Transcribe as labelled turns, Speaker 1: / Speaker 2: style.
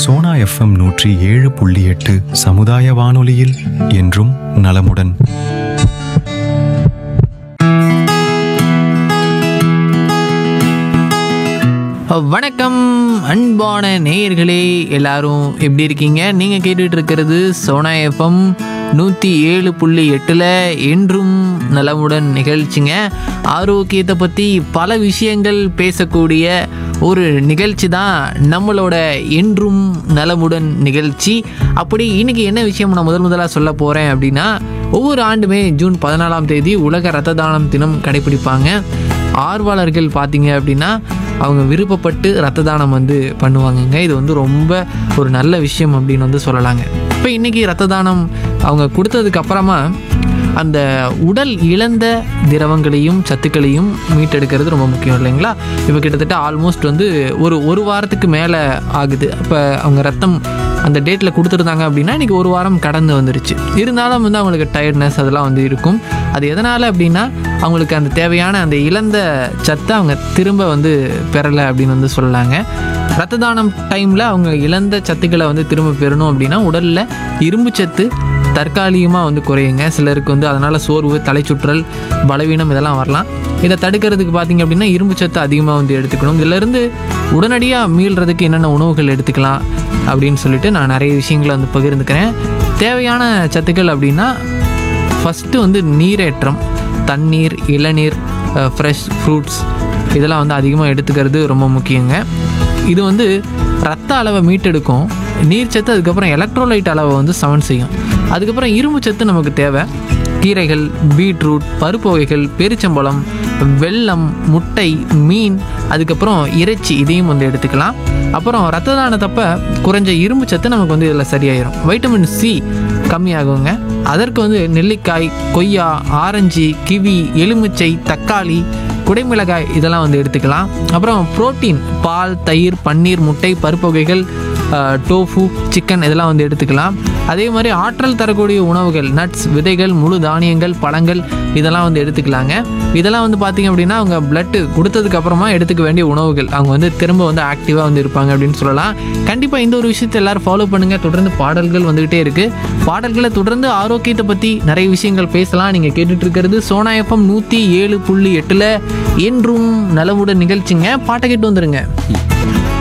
Speaker 1: Sona FM 107.8 சமுதாய வானொலியில் என்றும் நலமுடன்.
Speaker 2: வணக்கம் அன்பான நேயர்களே, எல்லாரும் எப்படி இருக்கீங்க? நீங்கள் கேட்டுட்டு இருக்கிறது சோனா எஃப்எம் 107.8 என்றும் நலமுடன் நிகழ்ச்சிங்க. ஆரோக்கியத்தை பற்றி பல விஷயங்கள் பேசக்கூடிய ஒரு நிகழ்ச்சி தான் நம்மளோட என்றும் நலமுடன் நிகழ்ச்சி. அப்படி இன்னைக்கு என்ன விஷயம் நான் முதலாக சொல்ல போகிறேன் அப்படின்னா, ஒவ்வொரு ஆண்டுமே ஜூன் 14ஆம் தேதி உலக இரத்த தானம் தினம் கடைபிடிப்பாங்க. ஆர்வலர்கள் பார்த்தீங்க அப்படின்னா அவங்க விருப்பப்பட்டு இரத்த தானம் பண்ணுவாங்கங்க. இது ரொம்ப ஒரு நல்ல விஷயம் அப்படின்னு சொல்லலாங்க. இப்போ இன்றைக்கி இரத்த தானம் அவங்க கொடுத்ததுக்கு அப்புறமா அந்த உடல் இழந்த திரவங்களையும் சத்துக்களையும் மீட்டெடுக்கிறது ரொம்ப முக்கியம் இல்லைங்களா? இப்போ கிட்டத்தட்ட ஆல்மோஸ்ட் ஒரு வாரத்துக்கு மேலே ஆகுது. அப்போ அவங்க ரத்தம் அந்த டேட்டில் கொடுத்துருந்தாங்க அப்படின்னா இன்றைக்கி ஒரு வாரம் கடந்து வந்துருச்சு. இருந்தாலும் அவங்களுக்கு டயர்ட்னஸ் அதெல்லாம் இருக்கும். அது எதனால் அப்படின்னா அவங்களுக்கு அந்த தேவையான அந்த இழந்த சத்தை அவங்க திரும்ப பெறலை அப்படின்னு சொல்லலாங்க. இரத்த தானம் டைமில் அவங்க இழந்த சத்துக்களை திரும்ப பெறணும் அப்படின்னா உடலில் இரும்பு சத்து தற்காலிகமாக குறையுங்க. சிலருக்கு அதனால் சோர்வு, தலைச்சுற்றல், பலவீனம் இதெல்லாம் வரலாம். இதை தடுக்கிறதுக்கு பார்த்திங்க அப்படின்னா இரும்பு சத்து அதிகமாக எடுத்துக்கணும். இதிலேருந்து உடனடியாக மீள்றதுக்கு என்னென்ன உணவுகள் எடுத்துக்கலாம் அப்படின்னு சொல்லிட்டு நான் நிறைய விஷயங்களை பகிர்ந்துக்கிறேன். தேவையான சத்துக்கள் அப்படின்னா ஃபஸ்ட்டு நீரேற்றம், தண்ணீர், இளநீர், ஃப்ரெஷ் ஃப்ரூட்ஸ் இதெல்லாம் அதிகமாக எடுத்துக்கிறது ரொம்ப முக்கியங்க. இது ரத்த அளவை மீட்டெடுக்கும். நீர் சத்து அதுக்கப்புறம் எலக்ட்ரோலைட் அளவை சமன் செய்யும். அதுக்கப்புறம் இரும்பு சத்து நமக்கு தேவை. கீரைகள், பீட்ரூட், பருப்பு வகைகள், பேரிச்சம்பழம், வெல்லம், முட்டை, மீன், அதுக்கப்புறம் இறைச்சி இதையும் எடுத்துக்கலாம். அப்புறம் ரத்த தானத்தப்ப குறைஞ்ச இரும்பு சத்து நமக்கு இதில் சரியாயிரும். Vitamin C கம்மியாகுங்க. அதற்கு நெல்லிக்காய், கொய்யா, ஆரஞ்சு, கிவி, எலுமிச்சை, தக்காளி, குடைமிளகாய் இதெல்லாம் எடுத்துக்கலாம். அப்புறம் புரோட்டீன் பால், தயிர், பன்னீர், முட்டை, பருப்பு வகைகள், டோஃபு, சிக்கன் இதெல்லாம் எடுத்துக்கலாம். அதே மாதிரி ஆற்றல் தரக்கூடிய உணவுகள், நட்ஸ், விதைகள், முழு தானியங்கள், பழங்கள் இதெல்லாம் எடுத்துக்கலாங்க. இதெல்லாம் பார்த்திங்க அப்படின்னா அவங்க பிளட்டு கொடுத்ததுக்கு அப்புறமா எடுத்துக்க வேண்டிய உணவுகள். அவங்க திரும்ப ஆக்டிவாக இருப்பாங்க அப்படின்னு சொல்லலாம். கண்டிப்பாக இந்த ஒரு விஷயத்தை எல்லோரும் ஃபாலோ பண்ணுங்கள். தொடர்ந்து பாடல்கள் வந்துக்கிட்டே இருக்குது. பாடல்களை தொடர்ந்து ஆரோக்கியத்தை பற்றி நிறைய விஷயங்கள் பேசலாம். நீங்கள் கேட்டுட்டு இருக்கிறது சோனா எஃப்எம் 107.8 என்றும் நலமுடன் நிகழ்ச்சிங்க. பாட்டை கேட்டு வந்துருங்க.